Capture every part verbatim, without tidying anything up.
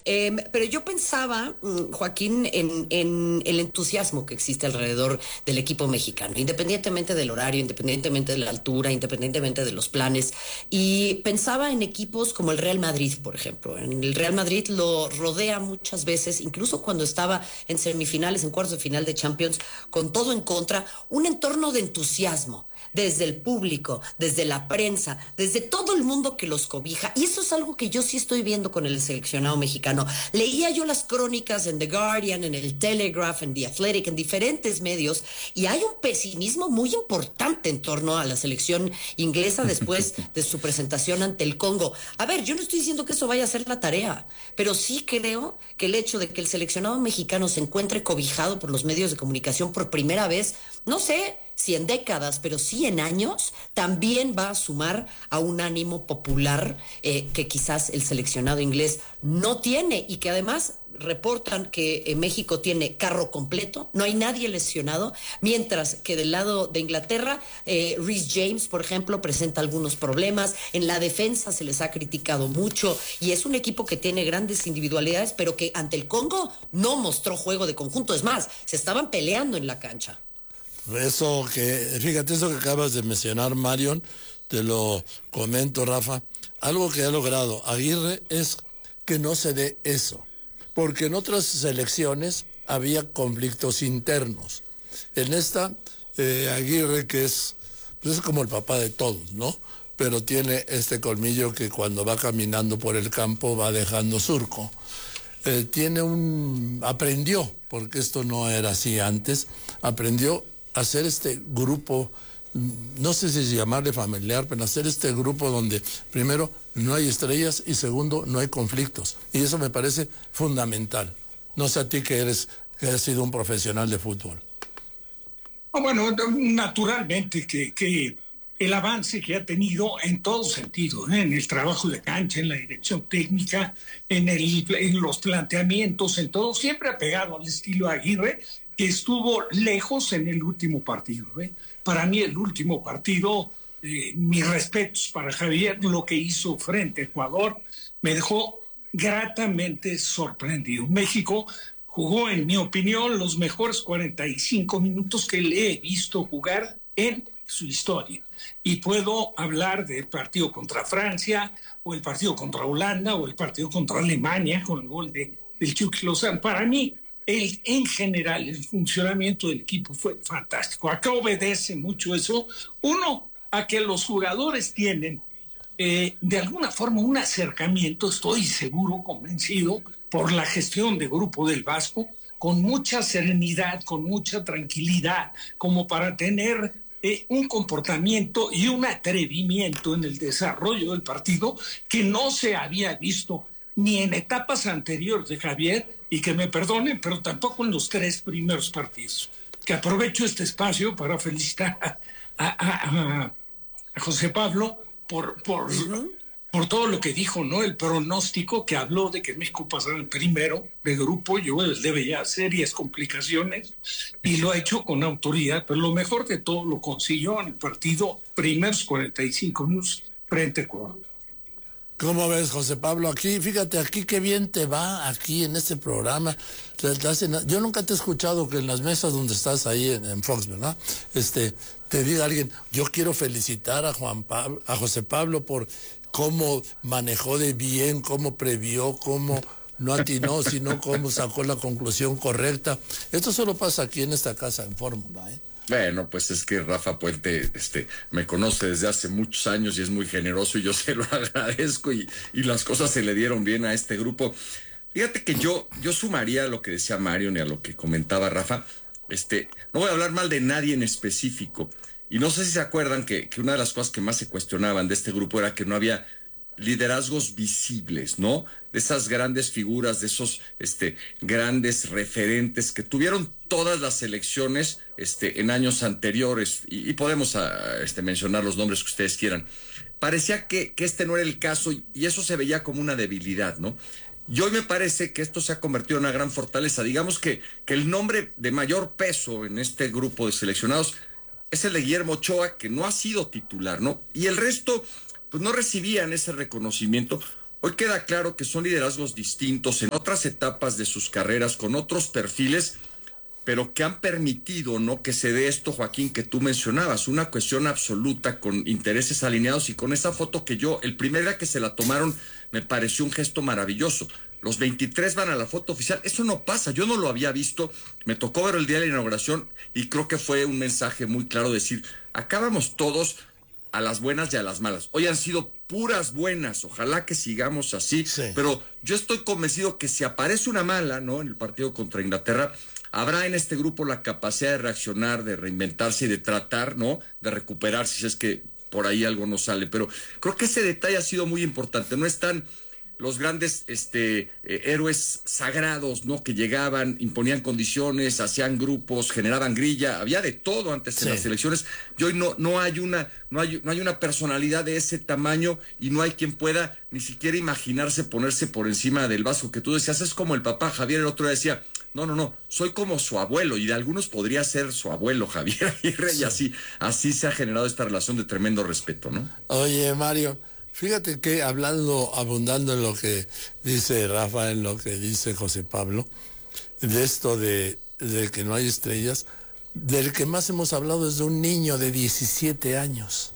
Eh, pero yo pensaba, Joaquín, en, en el entusiasmo que existe alrededor del equipo mexicano, independientemente del horario, independientemente de la altura, independientemente de los planes. Y pensaba en equipos como el Real Madrid, por ejemplo. En el Real Madrid lo rodea muchas veces, incluso cuando estaba en semifinales, en cuartos de final de Champions, con todo en contra, un entorno de entusiasmo desde el público, desde la prensa, desde todo el mundo que los cobija. Y eso es algo que yo sí estoy viendo con el seleccionado mexicano. Leía yo las crónicas en The Guardian, en el Telegraph, en The Athletic, en diferentes medios, y hay un pesimismo muy importante en torno a la selección inglesa después de su presentación ante el Congo. A ver, yo no estoy diciendo que eso vaya a ser la tarea, pero sí creo que el hecho de que el seleccionado mexicano se encuentre cobijado por los medios de comunicación por primera vez, no sé si en décadas, pero sí en años, también va a sumar a un ánimo popular eh, que quizás el seleccionado inglés no tiene, y que además reportan que eh, México tiene carro completo, no hay nadie lesionado, mientras que del lado de Inglaterra, eh, Reece James, por ejemplo, presenta algunos problemas. En la defensa se les ha criticado mucho, y es un equipo que tiene grandes individualidades, pero que ante el Congo no mostró juego de conjunto. Es más, se estaban peleando en la cancha. Eso que, fíjate, eso que acabas de mencionar, Marion, te lo comento, Rafa. Algo que ha logrado Aguirre es que no se dé eso, porque en otras selecciones había conflictos internos. En esta, eh, Aguirre, que es, pues es como el papá de todos, ¿no? Pero tiene este colmillo que cuando va caminando por el campo va dejando surco. Eh, tiene un, aprendió, porque esto no era así antes, aprendió hacer este grupo, no sé si llamarle familiar, pero hacer este grupo donde primero no hay estrellas y segundo no hay conflictos. Y eso me parece fundamental. No sé a ti que eres, que has sido un profesional de fútbol. Oh, bueno, naturalmente que, que el avance que ha tenido en todo sentido, ¿eh? En el trabajo de cancha, en la dirección técnica, en, el, en los planteamientos, en todo, siempre ha pegado al estilo Aguirre, que estuvo lejos en el último partido. ¿eh? Para mí el último partido, eh, mis respetos para Javier, lo que hizo frente a Ecuador, me dejó gratamente sorprendido. México jugó, en mi opinión, los mejores cuarenta y cinco minutos que le he visto jugar en su historia. Y puedo hablar del partido contra Francia, o el partido contra Holanda, o el partido contra Alemania, con el gol de, del Chucky Lozano. Para mí, El, en general, el funcionamiento del equipo fue fantástico. Acá obedece mucho eso. Uno, a que los jugadores tienen, eh, de alguna forma, un acercamiento, estoy seguro, convencido, por la gestión de Grupo del Vasco, con mucha serenidad, con mucha tranquilidad, como para tener eh, un comportamiento y un atrevimiento en el desarrollo del partido que no se había visto ni en etapas anteriores de Javier, y que me perdonen, pero tampoco en los tres primeros partidos. Que aprovecho este espacio para felicitar a, a, a, a José Pablo por, por, uh-huh. por todo lo que dijo, ¿no? El pronóstico que habló de que México pasara el primero de grupo, yo le veía serias complicaciones, y lo ha hecho con autoridad, pero lo mejor de todo lo consiguió en el partido, primeros cuarenta y cinco minutos frente a Ecuador. ¿Cómo ves, José Pablo? Aquí, fíjate, aquí qué bien te va, aquí en este programa. Te, te hacen, yo nunca te he escuchado que en las mesas donde estás ahí en, en Fox, ¿verdad? Este, te diga alguien, yo quiero felicitar a Juan Pablo, a José Pablo por cómo manejó de bien, cómo previó, cómo no atinó, sino cómo sacó la conclusión correcta. Esto solo pasa aquí en esta casa en Fórmula, ¿eh? Bueno, pues es que Rafa Puente este, me conoce desde hace muchos años y es muy generoso, y yo se lo agradezco, y, y las cosas se le dieron bien a este grupo. Fíjate que yo, yo sumaría a lo que decía Mario y a lo que comentaba Rafa. Este, no voy a hablar mal de nadie en específico, y no sé si se acuerdan que, que una de las cosas que más se cuestionaban de este grupo era que no había liderazgos visibles, ¿no? De esas grandes figuras, de esos este, grandes referentes que tuvieron todas las selecciones este, en años anteriores, y, y podemos a, este, mencionar los nombres que ustedes quieran. Parecía que, que este no era el caso, y, y eso se veía como una debilidad, ¿no? Y hoy me parece que esto se ha convertido en una gran fortaleza. Digamos que, que el nombre de mayor peso en este grupo de seleccionados es el de Guillermo Ochoa, que no ha sido titular, ¿no? Y el resto pues no recibían ese reconocimiento Hoy queda claro que son liderazgos distintos en otras etapas de sus carreras, con otros perfiles, pero que han permitido, ¿no?, que se dé esto, Joaquín, que tú mencionabas, una cuestión absoluta con intereses alineados, y con esa foto que yo, el primer día que se la tomaron, me pareció un gesto maravilloso. Los veintitrés van a la foto oficial, eso no pasa, yo no lo había visto, me tocó ver el día de la inauguración y creo que fue un mensaje muy claro decir, acá vamos todos a las buenas y a las malas. Hoy han sido puras buenas, ojalá que sigamos así, sí. Pero yo estoy convencido que si aparece una mala, ¿no?, en el partido contra Inglaterra, habrá en este grupo la capacidad de reaccionar, de reinventarse y de tratar, ¿no?, de recuperarse si es que por ahí algo no sale. Pero creo que ese detalle ha sido muy importante. No están los grandes este, eh, héroes sagrados, ¿no?, que llegaban, imponían condiciones, hacían grupos, generaban grilla, había de todo antes sí. en las elecciones. Y hoy no, no hay una, no hay, no hay una personalidad de ese tamaño y no hay quien pueda ni siquiera imaginarse ponerse por encima del vaso. Que tú decías, es como el papá Javier, el otro día decía, no, no, no, soy como su abuelo, y de algunos podría ser su abuelo Javier Aguirre, sí. y así, así se ha generado esta relación de tremendo respeto, ¿no? Oye, Mario, fíjate que hablando, abundando en lo que dice Rafa, en lo que dice José Pablo, de esto de, de que no hay estrellas, del que más hemos hablado es de un niño de diecisiete años.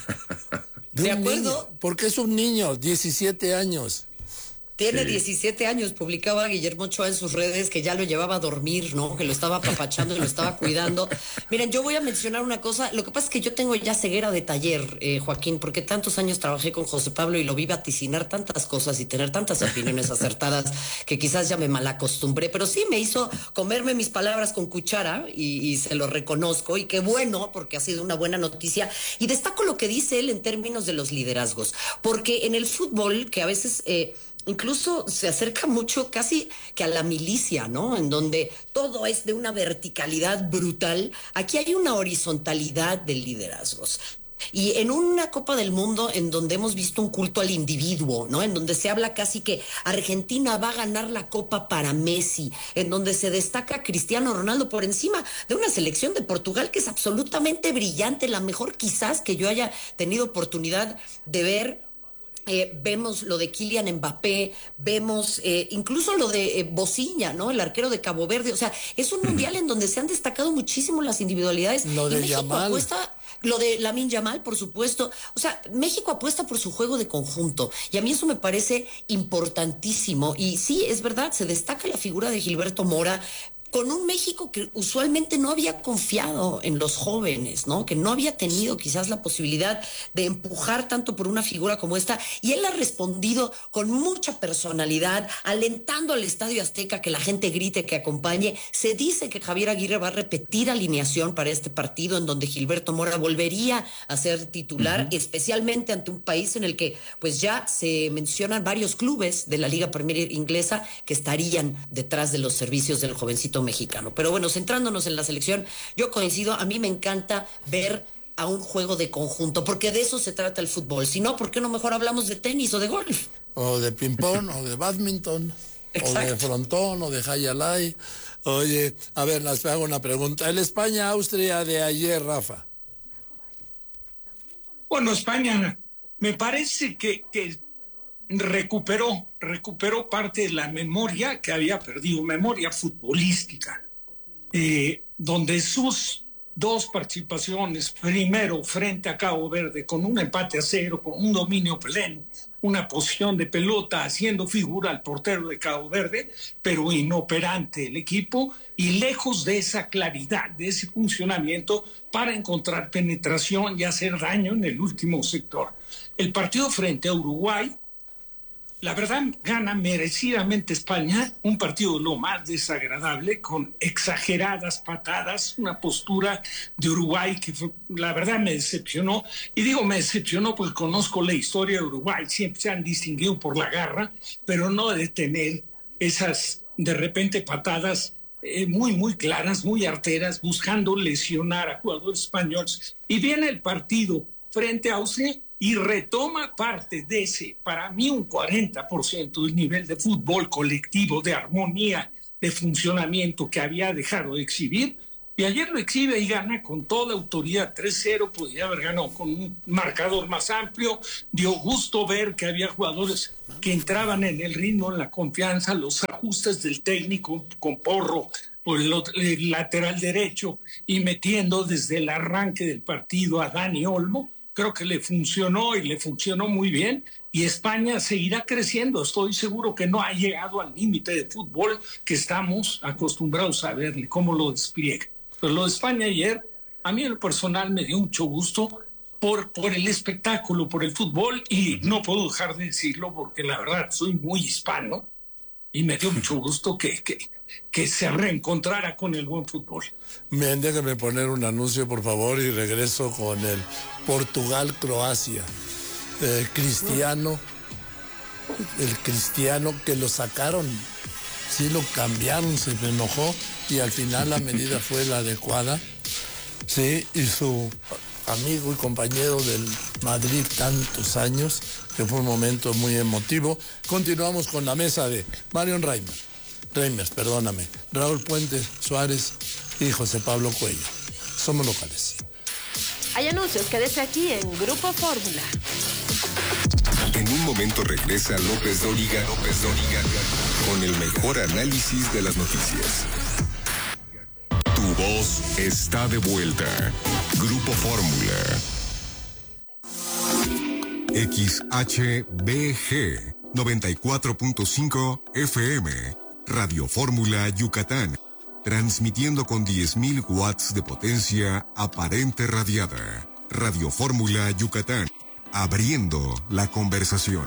De, ¿De un acuerdo? Niño, porque es un niño, diecisiete años. Tiene sí. diecisiete años, publicaba Guillermo Ochoa en sus redes que ya lo llevaba a dormir, ¿no? Que lo estaba apapachando y lo estaba cuidando. Miren, yo voy a mencionar una cosa, lo que pasa es que yo tengo ya ceguera de taller, eh, Joaquín, porque tantos años trabajé con José Pablo y lo vi vaticinar tantas cosas y tener tantas opiniones acertadas que quizás ya me malacostumbré, pero sí me hizo comerme mis palabras con cuchara y, y se lo reconozco, y qué bueno, porque ha sido una buena noticia. Y destaco lo que dice él en términos de los liderazgos, porque en el fútbol, que a veces... Eh, incluso se acerca mucho casi que a la milicia, ¿no? En donde todo es de una verticalidad brutal. Aquí hay una horizontalidad de liderazgos. Y en una Copa del Mundo en donde hemos visto un culto al individuo, ¿no? En donde se habla casi que Argentina va a ganar la Copa para Messi, en donde se destaca Cristiano Ronaldo por encima de una selección de Portugal que es absolutamente brillante, la mejor quizás que yo haya tenido oportunidad de ver. Eh, vemos lo de Kylian Mbappé, vemos eh, incluso lo de eh, Bociña, ¿no? El arquero de Cabo Verde. O sea, es un mundial en donde se han destacado muchísimo las individualidades. Lo de Yamal. Apuesta, lo de Lamine Yamal, por supuesto. O sea, México apuesta por su juego de conjunto. Y a mí eso me parece importantísimo. Y sí, es verdad, se destaca la figura de Gilberto Mora, con un México que usualmente no había confiado en los jóvenes, ¿no? Que no había tenido quizás la posibilidad de empujar tanto por una figura como esta, y él ha respondido con mucha personalidad, alentando al Estadio Azteca que la gente grite, que acompañe. Se dice que Javier Aguirre va a repetir alineación para este partido, en donde Gilberto Mora volvería a ser titular, uh-huh. especialmente ante un país en el que pues ya se mencionan varios clubes de la Liga Premier Inglesa que estarían detrás de los servicios del jovencito mexicano. Pero bueno, centrándonos en la selección, yo coincido, a mí me encanta ver a un juego de conjunto, porque de eso se trata el fútbol. Si no, ¿por qué no mejor hablamos de tenis o de golf? O de ping-pong, o de badminton, o de frontón, o de hayalay. Oye, a ver, les hago una pregunta. El España-Austria de ayer, Rafa. Bueno, España me parece que, que recuperó, recuperó parte de la memoria que había perdido, memoria futbolística, eh, donde sus dos participaciones, primero frente a Cabo Verde, con un empate a cero, con un dominio pleno, una posición de pelota, haciendo figura al portero de Cabo Verde, pero inoperante el equipo y lejos de esa claridad, de ese funcionamiento para encontrar penetración y hacer daño en el último sector. El partido frente a Uruguay, la verdad, gana merecidamente España, un partido de lo más desagradable, con exageradas patadas, una postura de Uruguay que fue, la verdad me decepcionó. Y digo me decepcionó porque conozco la historia de Uruguay, siempre se han distinguido por la garra, pero no de tener esas, de repente, patadas eh, muy, muy claras, muy arteras, buscando lesionar a jugadores españoles. Y viene el partido frente a Austria y retoma parte de ese, para mí un cuarenta por ciento del nivel de fútbol colectivo, de armonía, de funcionamiento que había dejado de exhibir Y ayer lo exhibe y gana con toda autoridad tres cero, podría haber ganado con un marcador más amplio. Dio gusto ver que había jugadores que entraban en el ritmo, en la confianza, los ajustes del técnico con Porro por el, el lateral derecho y metiendo desde el arranque del partido a Dani Olmo. Creo que le funcionó y le funcionó muy bien. Y España seguirá creciendo. Estoy seguro que no ha llegado al límite de fútbol que estamos acostumbrados a verle, cómo lo despliega. Pero lo de España ayer, a mí en lo personal me dio mucho gusto por, por el espectáculo, por el fútbol, y no puedo dejar de decirlo porque la verdad soy muy hispano y me dio mucho gusto que, que, que se reencontrara con el buen fútbol. Bien, déjame poner un anuncio, por favor, y regreso con el Portugal-Croacia. Eh, Cristiano, el Cristiano que lo sacaron, sí lo cambiaron, se me enojó y al final la medida fue la adecuada. Sí, y su amigo y compañero del Madrid tantos años, que fue un momento muy emotivo. Continuamos con la mesa de Marion Reimers, Reimers, perdóname, Raúl Puente Suárez y José Pablo Cuello. Somos locales. Hay anuncios, quédese aquí en Grupo Fórmula. En un momento regresa López Dóriga, López Dóriga, con el mejor análisis de las noticias. Tu voz está de vuelta. Grupo Fórmula. X H B G noventa y cuatro punto cinco F M. Radio Fórmula Yucatán. Transmitiendo con diez mil watts de potencia aparente radiada. Radio Fórmula Yucatán. Abriendo la conversación.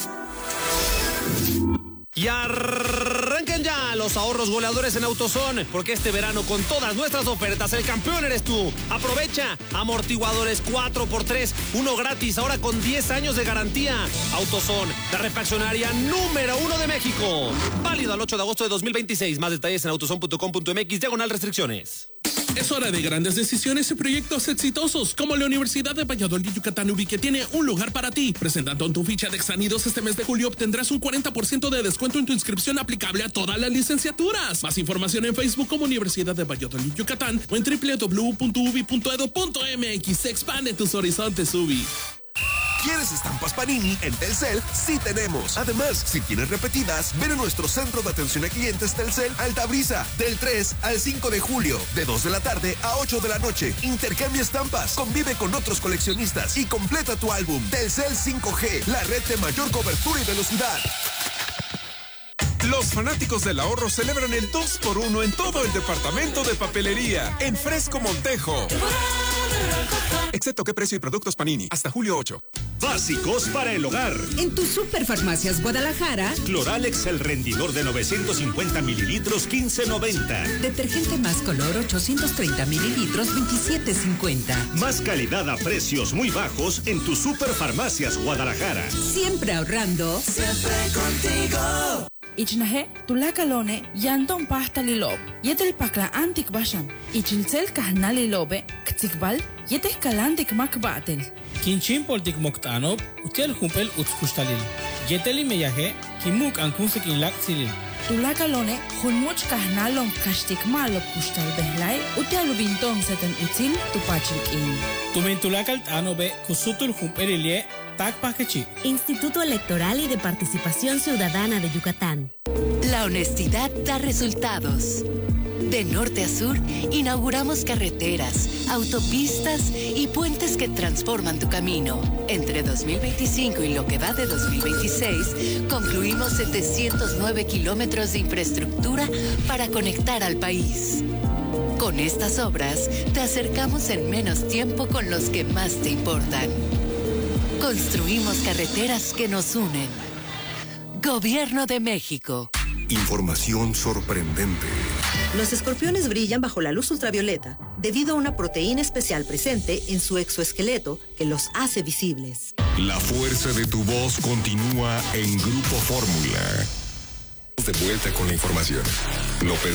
Y arranquen ya los ahorros goleadores en AutoZone, porque este verano con todas nuestras ofertas el campeón eres tú. Aprovecha amortiguadores cuatro por tres, uno gratis, ahora con diez años de garantía. AutoZone, la refaccionaria número uno de México. Válido al ocho de agosto de dos mil veintiséis. Más detalles en autozone punto com punto m x, diagonal restricciones. Es hora de grandes decisiones y proyectos exitosos, como la Universidad de Valladolid Yucatán U B I, que tiene un lugar para ti. Presentando tu ficha de Exanidos este mes de julio, obtendrás un cuarenta por ciento de descuento en tu inscripción aplicable a todas las licenciaturas. Más información en Facebook como Universidad de Valladolid Yucatán o en doble u doble u doble u punto u b i punto e d u punto m x. Expande tus horizontes, U B I. ¿Quieres estampas Panini? En Telcel sí tenemos. Además, si tienes repetidas, ven a nuestro centro de atención a clientes Telcel Altabrisa del tres al cinco de julio, de dos de la tarde a ocho de la noche. Intercambia estampas, convive con otros coleccionistas y completa tu álbum. Telcel cinco G, la red de mayor cobertura y velocidad. Los fanáticos del ahorro celebran el dos por uno en todo el departamento de papelería, en Fresco Montejo. Excepto qué precio y productos Panini, hasta julio ocho. Básicos para el hogar. En tu Superfarmacias Guadalajara, Cloralex, el rendidor de novecientos cincuenta mililitros, quince noventa. Detergente Más Color, ochocientos treinta mililitros, veintisiete cincuenta. Más calidad a precios muy bajos en tu Superfarmacias Guadalajara. Siempre ahorrando. Siempre contigo. Ichnahe, tulakalone, yanton pasta lilop. Yetel pakla antik bashan. Ichilcel kahna lilobe, ktikbal, yetes kalantik makbatel. Kinchin poltik moktanop, utel humpel utskustalil. Yeteli meyahe, kimuk ankunsik inlak silil. Tulakalone, hulmuch kahna lom kashtik malop kustal behlai, utel binton seten util tupachik in. Tumen tulakal tanobe, kusutul humpelilie, Instituto Electoral y de Participación Ciudadana de Yucatán. La honestidad da resultados. De norte a sur, inauguramos carreteras, autopistas y puentes que transforman tu camino. Entre dos mil veinticinco y lo que va de dos mil veintiséis, concluimos setecientos nueve kilómetros de infraestructura para conectar al país. Con estas obras, te acercamos en menos tiempo con los que más te importan. Construimos carreteras que nos unen. Gobierno de México. Información sorprendente. Los escorpiones brillan bajo la luz ultravioleta debido a una proteína especial presente en su exoesqueleto que los hace visibles. La fuerza de tu voz continúa en Grupo Fórmula. De vuelta con la información. López